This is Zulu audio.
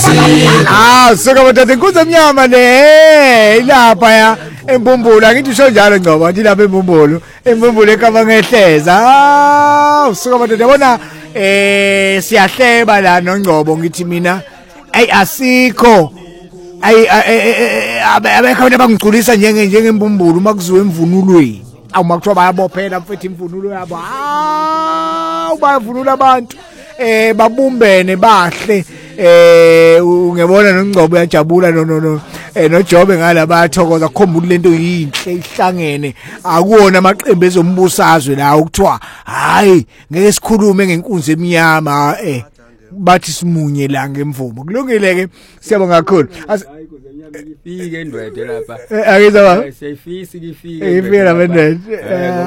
suka madoda inkunzi emnyama le ilapha ya embumbulu angithi usho njalo ngoba nje lapha embumbulu ekaba ngehleza suka madoda yabona siyahleba la noNgcobo ngithi mina asikho abekho abantu abangigculisa njengembumbulu makuziwe emvunulweni awumakuthiwa bayabophela mfethu imvunulo yabo bayavunula abantu babumbene bahle ungebona noNgcobo uyajabula noJobe ngala bayathokoza kukhomba lento yinhle ihlangene akuwona amaqembu ezombusazwe la ukuthiwa hayi ngeke sikhulume ngenkunzi emnyama bathi simunye la ngemvumo kulungile ke siyabonga kakhulu ifike indwede lapha akizwa siyifisa ikifike ifike la bendwede